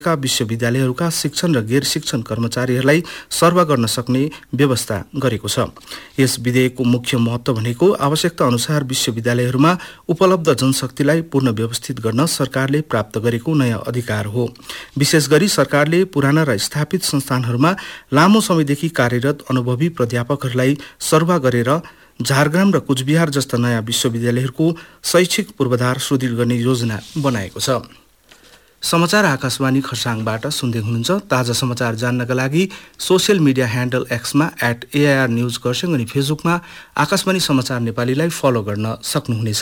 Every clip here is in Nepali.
गरेका विश्वविद्यालयहरूका शिक्षण र गैर शिक्षण कर्मचारीहरूलाई सर्वा गर्न सक्ने व्यवस्था गरेको छ। यस विधेयकको मुख्य महत्त्व भनेको आवश्यकता अनुसार विश्वविद्यालयहरूमा उपलब्ध जनशक्तिलाई पूर्ण व्यवस्थित गर्न सरकारले प्राप्त गरेको नयाँ अधिकार हो। विशेष गरी सरकारले पुराना र स्थापित संस्थानहरूमा लामो समयदेखि कार्यरत अनुभवी प्राध्यापकहरूलाई सर्वा गरेर झारग्राम र कुचबिहार जस्ता नयाँ विश्वविद्यालयहरूको शैक्षिक पूर्वाधार सुदृढ गर्ने योजना बनाएको छ। समाचार आकाशवाणी खरसाङबाट सुन्दै हुनुहुन्छ। ताजा समाचार जान्नका लागि social media handle एक्समा @AIR news Kurseong अनि फेसबुकमा आकाशवाणी समाचार नेपालीलाई फलो गर्न सक्नुहुनेछ।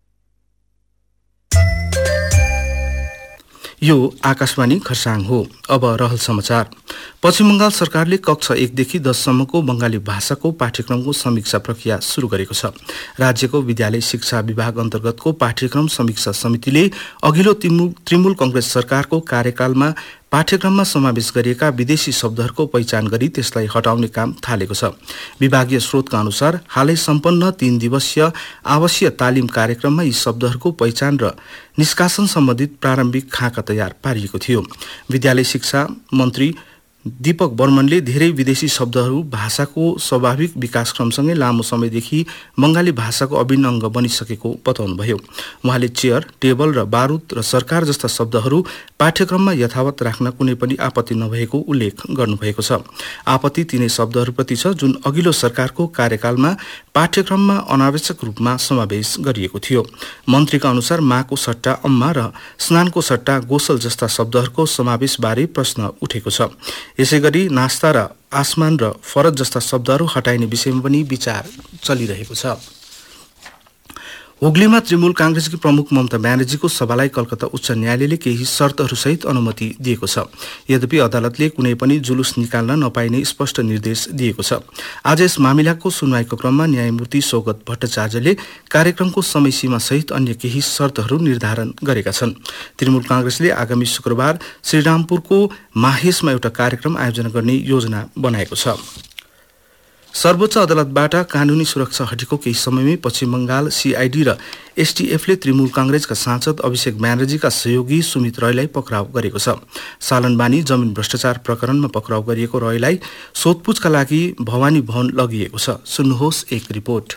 यो आकाशवाणी खरसाङ हो। अब रहल समाचार। पश्चिम बंगाल सरकारले कक्षा 1 देखि 10 सम्मको बंगाली भाषाको पाठ्यक्रमको समीक्षा प्रक्रिया सुरु गरेको छ। राज्यको विद्यालय शिक्षा विभाग अन्तर्गतको पाठ्यक्रम समीक्षा समितिले अघिल्लो तृणमूल कांग्रेस सरकारको कार्यकालमा पाठ्यक्रममा समावेश गरिएका विदेशी शब्दहरूको पहिचान गरी त्यसलाई हटाउने काम थालेको छ। विभागीय स्रोतका अनुसार हालै सम्पन्न 3 दिवसीय आवासीय तालिम कार्यक्रममा यी शब्दहरूको पहिचान र निष्कासन सम्बन्धित प्रारम्भिक खाका तयार पारिएको थियो। विद्यालय शिक्षा मन्त्री दीपक बर्मनले धेरै विदेशी शब्दहरू भाषाको स्वाभाविक विकासक्रमसँगै लामो समयदेखि बंगाली भाषाको अभिन्न अंग बनिसकेको बताउनुभयो। उहाँले चेयर, टेबल र बारुद र सरकार जस्ता शब्दहरू पाठ्यक्रममा यथावत राख्न कुनै पनि आपत्ति नभएको उल्लेख गर्नुभएको छ। आपत्ति तिनै शब्दहरूप्रति छ जुन अघिल्लो सरकारको कार्यकालमा पाठ्यक्रममा अनावश्यक रूपमा समावेश गरिएको थियो। मन्त्रीका अनुसार माको सट्टा अम्मा र स्नानको सट्टा गोसल जस्ता शब्दहरूको समावेशबारे प्रश्न उठेको छ। यसैगरी नास्ता र आसमान र फरज जस्ता शब्दहरू हटाइने विषयमा पनि विचार चलिरहेको छ। हुगलीमा तृणमूल कांग्रेसकी प्रमुख ममता ब्यानर्जीको सभालाई कलकत्ता उच्च न्यायालयले केही शर्तहरूसहित अनुमति दिएको छ। यद्यपि अदालतले कुनै पनि जुलुस निकाल्न नपाइने स्पष्ट निर्देश दिएको छ। आज यस मामिलाको सुनवाईको क्रममा न्यायमूर्ति सौगत भट्टाचार्यले कार्यक्रमको समयसीमा सहित अन्य केही शर्तहरू निर्धारण गरेका छन्। तृणमूल कांग्रेसले आगामी शुक्रबार श्रीरामपुरको माहेशमा एउटा कार्यक्रम आयोजना गर्ने योजना बनाएको छ। सर्वोच्च अदालतबाट कानूनी सुरक्षा हटेको केही समयमै पश्चिम बंगाल सीआईडी र एसटीएफले तृणमूल कांग्रेसका सांसद अभिषेक ब्यानर्जीका सहयोगी सुमित रायलाई पक्राउ गरेको छ। सालनबानी जमिन भ्रष्टाचार प्रकरणमा पक्राउ गरिएको रायलाई सोधपुछका लागि भवानी भवन लगिएको छ। सुन्नुहोस् एक रिपोर्ट।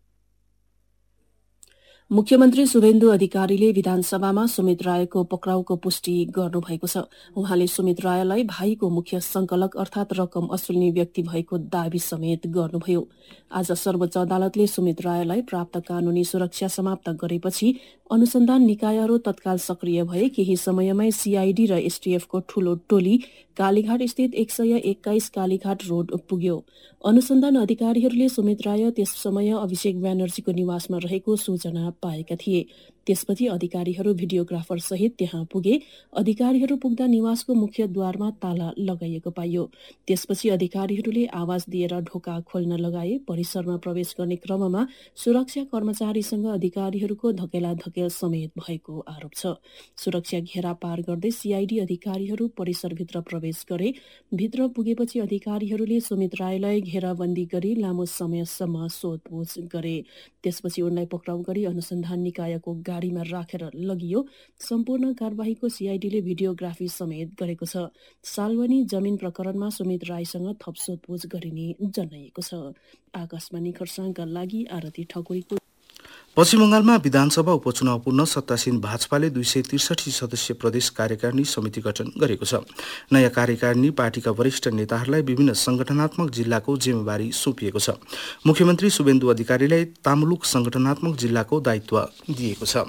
मुख्यमन्त्री शुभेन्दु अधिकारीले विधानसभामा सुमित रायको पक्राउको पुष्टि गर्नुभएको छ। उहाँले सुमित रायलाई भाइको मुख्य संकलक अर्थात रकम असुल्ने व्यक्ति भएको दावी समेत गर्नुभयो। आज सर्वोच्च अदालतले सुमित रायलाई प्राप्त कानूनी सुरक्षा समाप्त गरेपछि अनुसन्धान निकायहरू तत्काल सक्रिय भए केही समयमै सीआईडी र एसटीएफको ठूलो टोली कालीघाट स्थित 121 कालीघाट रोड पुग्यो। अनुसन्धान अधिकारीहरूले सुमित राय त्यस समय अभिषेक ब्यानर्जीको निवासमा रहेको सूचना पाएका थिए। त्यसपछि अधिकारीहरू भिडियोग्राफर सहित त्यहाँ पुगे। अधिकारीहरू पुग्दा निवासको मुख्य द्वारमा ताला लगाइएको पाइयो। त्यसपछि अधिकारीहरूले आवाज दिएर ढोका खोल्न लगाए। परिसरमा प्रवेश गर्ने क्रममा सुरक्षा कर्मचारीसँग अधिकारीहरूको धकेलाधकेल समेत भएको आरोप छ। सुरक्षा घेरा पार गर्दै सीआईडी अधिकारीहरू परिसरभित्र प्रवेश गरे। भित्र पुगेपछि अधिकारीहरूले सुमित रायलाई घेराबन्दी गरी लामो समयसम्म सोधपुछ गरे। त्यसपछि उनलाई पक्राउ गरी अनुसन्धान निकायको गाडीमा राखेर लगियो। सम्पूर्ण कार्यवाहीको सीआईडीले भिडियोग्राफी समेत गरेको छ। सालवनी जमिन प्रकरणमा सुमित रायसँग थप सोधपुछ गरिने जनाइएको छ। आकाशवाणी खरसाङका लागि आरती ठकुरीको। पश्चिम बंगालमा विधानसभा उपचुनाव पूर्ण सत्तासीन भाजपाले 263 सदस्यीय प्रदेश कार्यकारिणी समिति गठन गरेको छ। नयाँ कार्यकारिणी पार्टीका वरिष्ठ नेताहरूलाई विभिन्न संगठनात्मक जिल्लाको जिम्मेवारी सुम्पिएको छ। मुख्यमन्त्री शुभेन्दु अधिकारीलाई तामुलुक संगठनात्मक जिल्लाको दायित्व दिएको छ।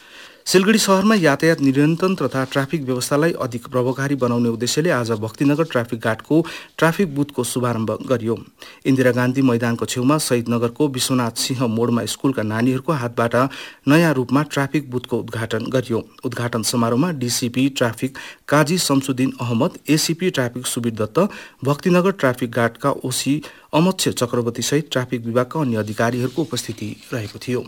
सिलगढी शहरमा यातायात नियन्त्रण तथा ट्राफिक व्यवस्थालाई अधिक प्रभावकारी बनाउने उद्देश्यले आज भक्तिनगर ट्राफिक गार्डको ट्राफिक बुथको शुभारम्भ गरियो। इन्दिरा गान्धी मैदानको छेउमा शहीदनगरको विश्वनाथ सिंह मोडमा स्कुलका नानीहरूको हातबाट नयाँ रूपमा ट्राफिक बुथको उद्घाटन गरियो। उद्घाटन समारोहमा DCP traffic Kaji Shamsuddin Ahmad, ACP traffic Subir Dutt, Bhaktinagar traffic गार्डका ओसी अमोक्ष चक्रवर्ती सहित ट्राफिक विभागका अन्य अधिकारीहरूको उपस्थिति रहेको थियो।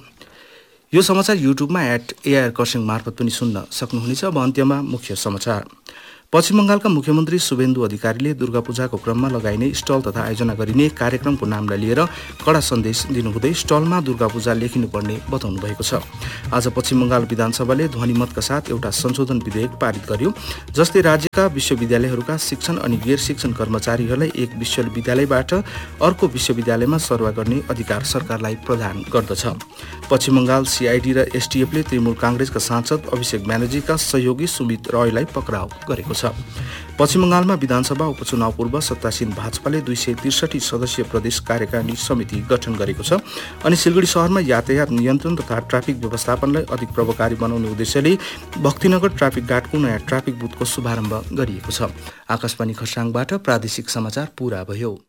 यो समाचार युट्युबमा @AIR खरसाङ मार्फत पनि सुन्न सक्नुहुनेछ। अब अन्त्यमा मुख्य समाचार। पश्चिम बंगालका मुख्यमन्त्री शुभेन्दु अधिकारीले दुर्गा पूजाको क्रममा लगाइने स्टल तथा आयोजना गरिने कार्यक्रमको नामलाई लिएर कडा सन्देश दिनुहुँदै स्टलमा दुर्गा पूजा लेखिनुपर्ने बताउनु भएको छ। आज पश्चिम बंगाल विधानसभाले ध्वनिमतका साथ एउटा संशोधन विधेयक पारित गर्यो, जसले राज्यका विश्वविद्यालयहरूका शिक्षण अनि गैर शिक्षण कर्मचारीहरूलाई एक विश्वविद्यालयबाट अर्को विश्वविद्यालयमा सरुवा गर्ने अधिकार सरकारलाई प्रदान गर्दछ। पश्चिम बंगाल सीआईडी र एसटीएफले तृणमूल कांग्रेसका सांसद अभिषेक ब्यानर्जीका सहयोगी सुमित रायलाई पक्राउ गरेको छ। पश्चिम बंगालमा विधानसभा उपचुनाव पूर्व सत्तासीन भाजपाले 263 सदस्यीय प्रदेश कार्यकारिणी समिति गठन गरेको छ अनि सिलगढी शहरमा यातायात नियन्त्रण तथा ट्राफिक व्यवस्थापनलाई अधिक प्रभावकारी बनाउने उद्देश्यले भक्तिनगर ट्राफिक गार्डको नयाँ ट्राफिक बुथको शुभारम्भ गरिएको छ। आकाशवाणी खरसाङबाट प्रादेशिक समाचार पूरा भयो।